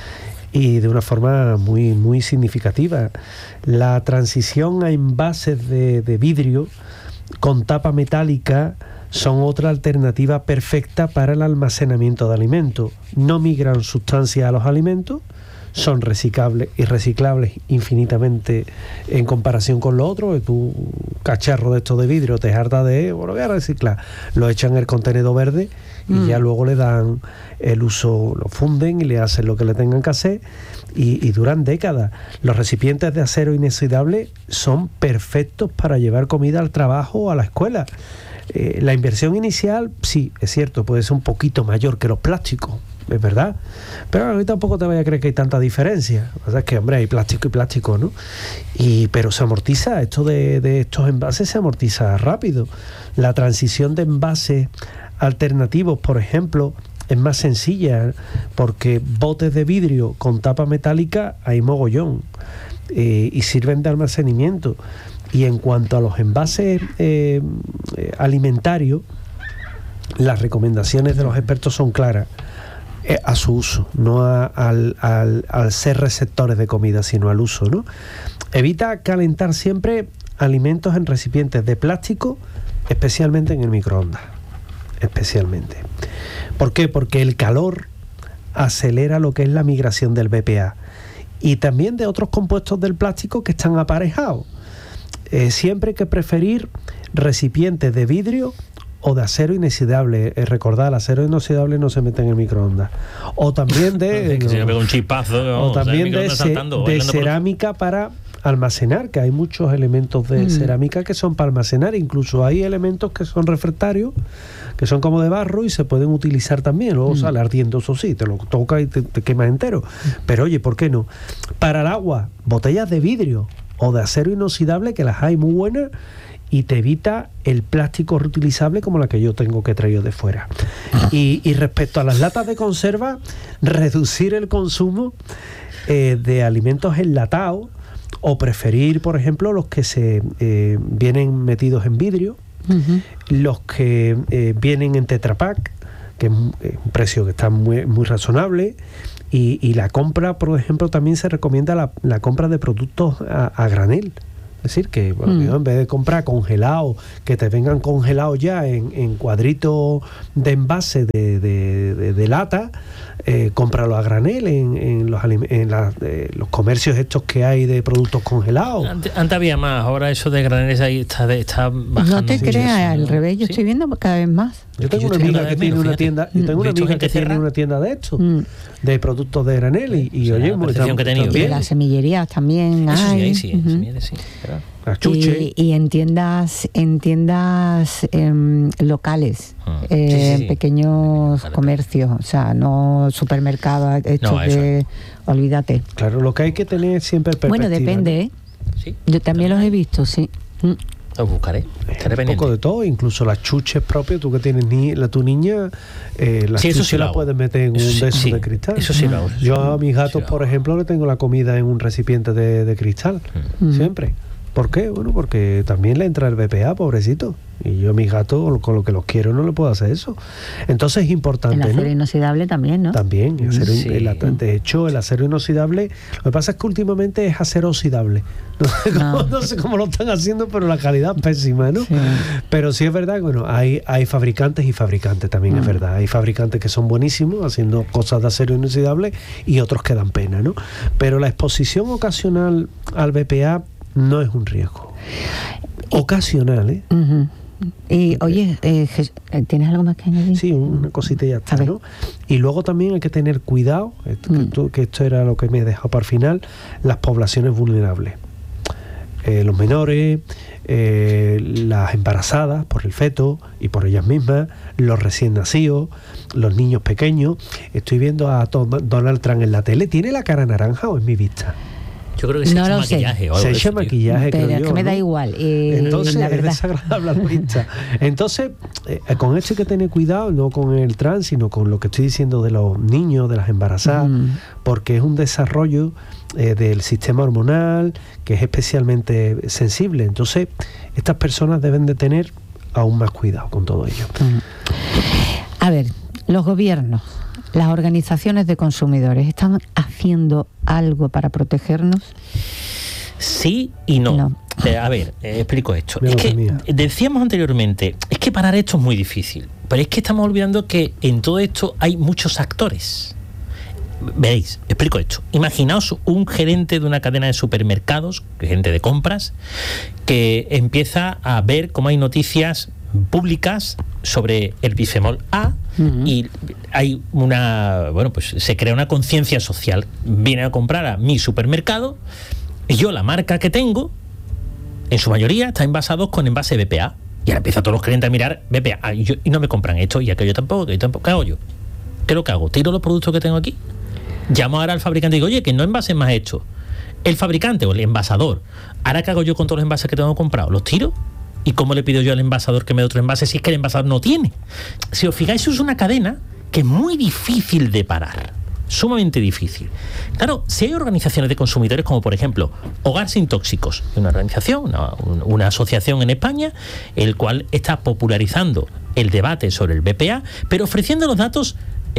y de una forma muy, muy significativa. La transición a envases de, de vidrio con tapa metálica son otra alternativa perfecta para el almacenamiento de alimentos. No migran sustancias a los alimentos, son reciclables y reciclables infinitamente en comparación con lo otro. Tu cacharro de estos de vidrio te harta de, bueno, voy a reciclar, lo echan en el contenedor verde y mm. ya luego le dan el uso, lo funden y le hacen lo que le tengan que hacer y, y duran décadas. Los recipientes de acero inoxidable son perfectos para llevar comida al trabajo o a la escuela. Eh, la inversión inicial, sí, es cierto, puede ser un poquito mayor que los plásticos, es verdad, pero a mí tampoco te vaya a creer que hay tanta diferencia. O sea, es que, hombre, hay plástico y plástico, ¿no? Y, pero se amortiza, esto de, de estos envases se amortiza rápido. La transición de envases alternativos, por ejemplo, es más sencilla, porque botes de vidrio con tapa metálica hay mogollón, eh, y sirven de almacenamiento. Y en cuanto a los envases eh, alimentarios, las recomendaciones de los expertos son claras. A su uso, no a, al, al, al ser receptores de comida, sino al uso, ¿no? Evita calentar siempre alimentos en recipientes de plástico, especialmente en el microondas. Especialmente. ¿Por qué? Porque el calor acelera lo que es la migración del B P A y también de otros compuestos del plástico que están aparejados. Eh, siempre hay que preferir recipientes de vidrio o de acero inoxidable. Eh, recordad, el acero inoxidable no se mete en el microondas. O también de... que no, se me pega un chipazo. No, o también de, ce, de cerámica para almacenar, que hay muchos elementos de mm. cerámica que son para almacenar. Incluso hay elementos que son refractarios, que son como de barro y se pueden utilizar también. Luego mm. sale ardiendo, eso sí, te lo toca y te, te quemas entero. Pero oye, ¿por qué no? Para el agua, botellas de vidrio o de acero inoxidable, que las hay muy buenas, y te evita el plástico reutilizable como la que yo tengo que traer de fuera. Y, y respecto a las latas de conserva, reducir el consumo eh, de alimentos enlatados o preferir, por ejemplo, los que se eh, vienen metidos en vidrio, uh-huh. los que eh, vienen en Tetra Pak, que es un, un precio que está muy, muy razonable. Y, y la compra, por ejemplo, también se recomienda la, la compra de productos a, a granel. Es decir, que bueno, mm. en vez de comprar congelados, que te vengan congelados ya en, en cuadritos de envase de, de, de, de lata, eh, cómpralo a granel en, en, los, en la, eh, los comercios estos que hay de productos congelados. Antes, antes había más, ahora eso de graneles ahí está, de, está bajando. No te sí, creas, sí, al revés, yo ¿sí? estoy viendo cada vez más. Yo tengo una amiga que tiene una tienda, yo tengo una amiga que tiene una tienda de esto, mm. de productos de granel y, y oye, muy bien. Y las semillerías también eso hay. Sí, sí, uh-huh. semillerías, sí. Las chuches. Y, y en tiendas, en tiendas eh, locales, ah, eh, sí, sí, sí. pequeños vale, comercios, o sea, no supermercados hechos no, de, olvídate. Claro, lo que hay que tener siempre perspectiva. Bueno, depende, ¿eh? ¿Sí? Yo también los he visto, sí. Mm. Los buscaré. Un poco de todo, incluso las chuches propias, tú que tienes ni, la tu niña, eh, las sí, chuches sí las puedes meter en eso un sí, beso sí. de cristal. Eso sí lo hago. Yo a mis gatos, sí por ejemplo, le tengo la comida en un recipiente de, de cristal, mm. siempre. ¿Por qué? Bueno, porque también le entra el B P A, pobrecito. Y yo a mis gatos, con lo que los quiero, no le puedo hacer eso. Entonces es importante, el acero ¿no? inoxidable también, ¿no? También. El acero, sí. el, de hecho, el acero inoxidable, lo que pasa es que últimamente es acero oxidable. No sé, no. Cómo, no sé cómo lo están haciendo, pero la calidad es pésima, ¿no? Sí. Pero sí es verdad que, bueno, hay, hay fabricantes y fabricantes también, mm. es verdad. Hay fabricantes que son buenísimos haciendo cosas de acero inoxidable y otros que dan pena, ¿no? Pero la exposición ocasional al B P A no es un riesgo. Ocasional, ¿eh? Uh-huh. Y oye, eh, ¿tienes algo más que añadir? Sí, una cosita y ya está, ¿no? Y luego también hay que tener cuidado, esto, mm. que, esto, que esto era lo que me he dejado para el final, las poblaciones vulnerables. Eh, los menores, eh, las embarazadas por el feto y por ellas mismas, los recién nacidos, los niños pequeños. Estoy viendo a Donald Trump en la tele. ¿Tiene la cara naranja o es mi vista? Yo creo que se no echa lo maquillaje. Sé. O algo se echa eso, maquillaje, pero creo es yo, que me ¿no? da igual. Eh, Entonces la es verdad. desagradable a la vista. Entonces, eh, con esto hay que tener cuidado, no con el trans, sino con lo que estoy diciendo de los niños, de las embarazadas, mm. porque es un desarrollo eh, del sistema hormonal que es especialmente sensible. Entonces, estas personas deben de tener aún más cuidado con todo ello. Mm. A ver, los gobiernos, las organizaciones de consumidores, ¿están haciendo algo para protegernos? Sí y no. no. Eh, a ver, eh, explico esto. Mira es que mía. decíamos anteriormente, es que parar esto es muy difícil, pero es que estamos olvidando que en todo esto hay muchos actores. Veréis, explico esto. Imaginaos un gerente de una cadena de supermercados, gerente de compras, que empieza a ver cómo hay noticias públicas sobre el bisfenol A, uh-huh. y hay una, bueno, pues se crea una conciencia social. Viene a comprar a mi supermercado y yo la marca que tengo, en su mayoría, está envasados con envase B P A. Y ahora empieza todos los clientes a mirar B P A y, yo, y no me compran esto y aquello tampoco, que yo tampoco. ¿Qué hago yo? ¿Qué es lo que hago? ¿Tiro los productos que tengo aquí? Llamo ahora al fabricante y digo, oye, que no envasen más esto. El fabricante o el envasador, ¿ahora qué hago yo con todos los envases que tengo comprados? ¿Los tiro? ¿Y cómo le pido yo al envasador que me dé otro envase si es que el envasador no tiene? Si os fijáis, es una cadena que es muy difícil de parar. Sumamente difícil. Claro, si hay organizaciones de consumidores como por ejemplo Hogar Sin Tóxicos, una organización, una, una asociación en España, el cual está popularizando el debate sobre el B P A, pero ofreciendo los datos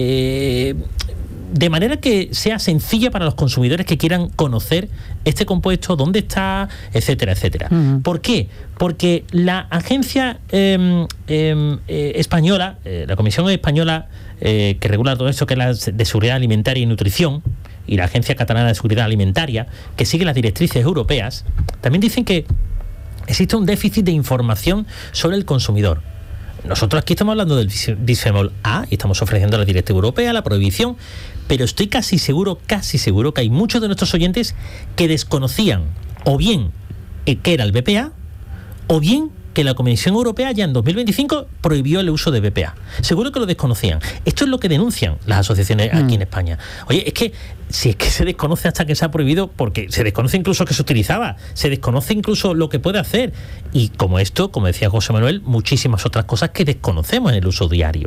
eh, de manera que sea sencilla para los consumidores que quieran conocer este compuesto, dónde está, etcétera, etcétera. Uh-huh. ¿Por qué? Porque la agencia eh, eh, eh, española, eh, la Comisión Española eh, que regula todo esto, que es la de Seguridad Alimentaria y Nutrición, y la Agencia Catalana de Seguridad Alimentaria, que sigue las directrices europeas, también dicen que existe un déficit de información sobre el consumidor. Nosotros aquí estamos hablando del bisfenol A y estamos ofreciendo la directiva europea, la prohibición, pero estoy casi seguro, casi seguro que hay muchos de nuestros oyentes que desconocían o bien eh, qué era el B P A o bien que la Comisión Europea ya en dos mil veinticinco prohibió el uso de B P A. Seguro que lo desconocían. Esto es lo que denuncian las asociaciones aquí mm. en España. Oye, es que si es que se desconoce hasta que se ha prohibido, porque se desconoce incluso que se utilizaba, se desconoce incluso lo que puede hacer. Y como esto, como decía José Manuel, muchísimas otras cosas que desconocemos en el uso diario.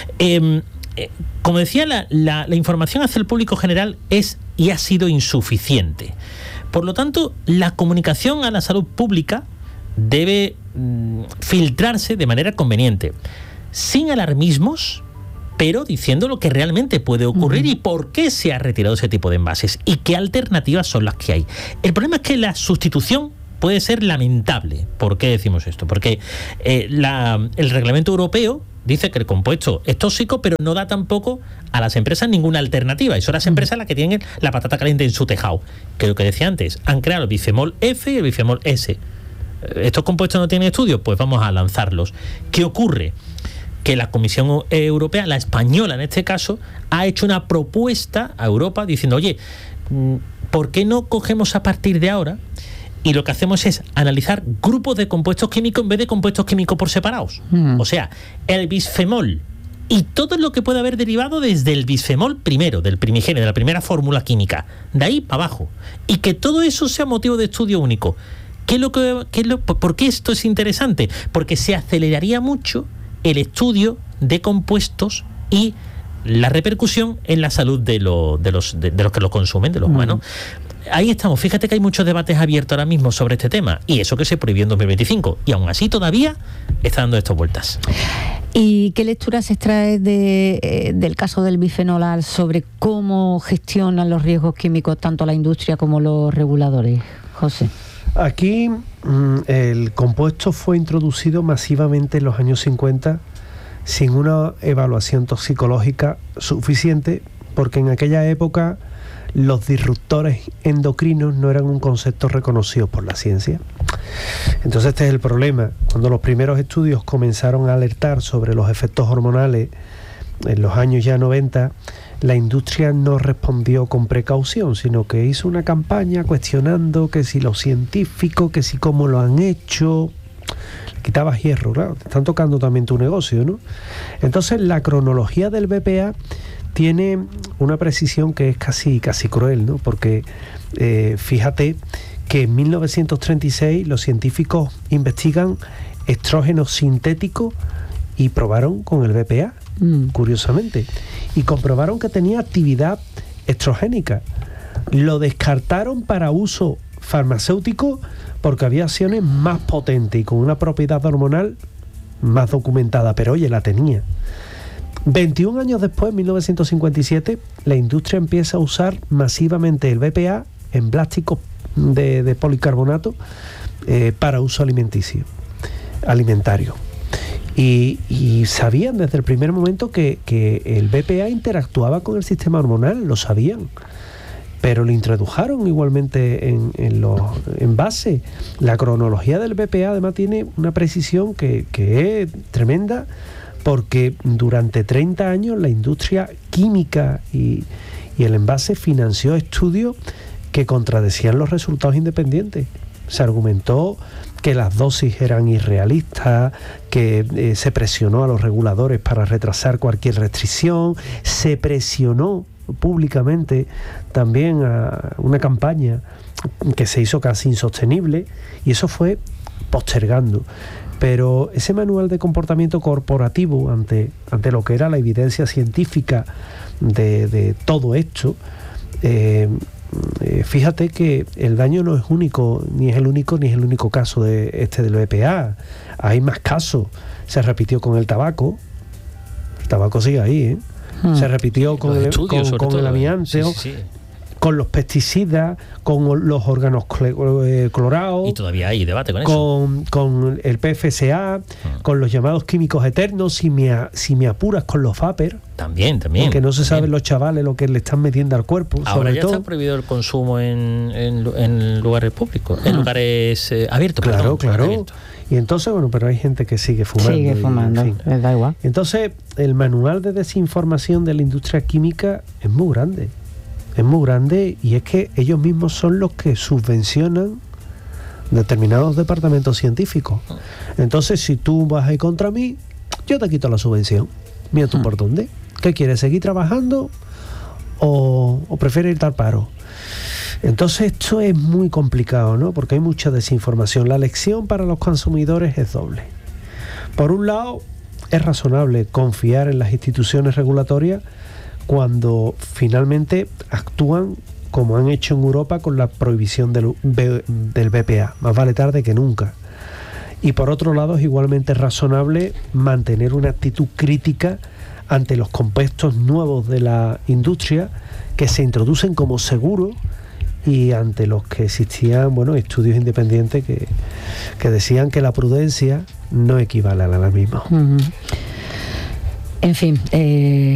Eh, eh, como decía, la, la, la información hacia el público general es y ha sido insuficiente. Por lo tanto, la comunicación a la salud pública debe mm, filtrarse de manera conveniente, sin alarmismos, pero diciendo lo que realmente puede ocurrir uh-huh. y por qué se ha retirado ese tipo de envases y qué alternativas son las que hay. El problema es que la sustitución puede ser lamentable. ¿Por qué decimos esto? Porque eh, la, el reglamento europeo dice que el compuesto es tóxico, pero no da tampoco a las empresas ninguna alternativa. Y son las empresas las que tienen la patata caliente en su tejado. Que lo que decía antes, han creado el bisfenol F y el bisfenol S. ¿Estos compuestos no tienen estudios? Pues vamos a lanzarlos. ¿Qué ocurre? Que la Comisión Europea, la española en este caso, ha hecho una propuesta a Europa diciendo, oye, ¿por qué no cogemos a partir de ahora y lo que hacemos es analizar grupos de compuestos químicos en vez de compuestos químicos por separados? Mm. O sea, el bisfenol y todo lo que puede haber derivado desde el bisfenol primero, del primigenio, de la primera fórmula química, de ahí para abajo. Y que todo eso sea motivo de estudio único. ¿Qué es lo que, qué es lo, ¿Por qué esto es interesante? Porque se aceleraría mucho el estudio de compuestos y la repercusión en la salud de, lo, de, los, de, de los que lo consumen, de los humanos. Mm. Ahí estamos. Fíjate que hay muchos debates abiertos ahora mismo sobre este tema y eso que se prohibió en dos mil veinticinco y aún así todavía está dando estas vueltas. ¿Y qué lectura se extrae de, eh, del caso del bisfenol A sobre cómo gestionan los riesgos químicos tanto la industria como los reguladores, José? Aquí mmm, el compuesto fue introducido masivamente en los años cincuenta sin una evaluación toxicológica suficiente, porque en aquella época los disruptores endocrinos no eran un concepto reconocido por la ciencia. Entonces este es el problema. Cuando los primeros estudios comenzaron a alertar sobre los efectos hormonales en los años ya noventa, la industria no respondió con precaución, sino que hizo una campaña cuestionando que si los científicos, que si cómo lo han hecho. Le quitabas hierro, claro, te están tocando también tu negocio, ¿no? Entonces la cronología del B P A tiene una precisión que es casi, casi cruel, ¿no? Porque eh, fíjate que en mil novecientos treinta y seis los científicos investigan estrógenos sintéticos y probaron con el B P A, mm. curiosamente, y comprobaron que tenía actividad estrogénica. Lo descartaron para uso farmacéutico porque había acciones más potentes y con una propiedad hormonal más documentada, pero oye, la tenía. veintiún años después, en mil novecientos cincuenta y siete, la industria empieza a usar masivamente el B P A en plásticos de, de policarbonato eh, para uso alimenticio, alimentario. Y, y sabían desde el primer momento que, que el B P A interactuaba con el sistema hormonal, lo sabían, pero lo introdujeron igualmente en, en los envases. La cronología del B P A además tiene una precisión que, que es tremenda, porque durante treinta años la industria química y, y el envase financió estudios que contradecían los resultados independientes. Se argumentó que las dosis eran irrealistas, que eh, se presionó a los reguladores para retrasar cualquier restricción, se presionó públicamente también a una campaña que se hizo casi insostenible, y eso fue postergando. Pero ese manual de comportamiento corporativo ante, ante lo que era la evidencia científica de, de todo esto, eh, eh, fíjate que el daño no es único, ni es el único, ni es el único caso de este del B P A. Hay más casos. Se repitió con el tabaco. El tabaco sigue ahí, ¿eh? Hmm. Se repitió con, el, estudios, con, con el amianto, sí, sí, sí. con los pesticidas, con los órganos clorados. Y todavía hay debate con, con eso. Con el P F C A, hmm. con los llamados químicos eternos, si me, a, si me apuras con los vapers. También, también. Que no se también. saben los chavales lo que le están metiendo al cuerpo. Ahora sobre ya todo. Está prohibido el consumo en, en, en lugares públicos, en lugares eh, abiertos. Claro, perdón, claro. Abiertos. Y entonces, bueno, pero hay gente que sigue fumando. Sigue fumando, y, en fin. les da igual. Entonces, el manual de desinformación de la industria química es muy grande. Es muy grande, y es que ellos mismos son los que subvencionan determinados departamentos científicos. Entonces, si tú vas a ir contra mí, yo te quito la subvención. Mira tú por dónde. ¿Qué quieres? ¿Seguir trabajando o, o prefieres irte al paro? Entonces esto es muy complicado, ¿no? Porque hay mucha desinformación. La lección para los consumidores es doble. Por un lado, es razonable confiar en las instituciones regulatorias cuando finalmente actúan como han hecho en Europa con la prohibición del, del B P A. Más vale tarde que nunca. Y por otro lado, es igualmente razonable mantener una actitud crítica ante los compuestos nuevos de la industria que se introducen como seguros, y ante los que existían, bueno, estudios independientes que, que decían que la prudencia no equivale al alarmismo. Uh-huh. En fin, eh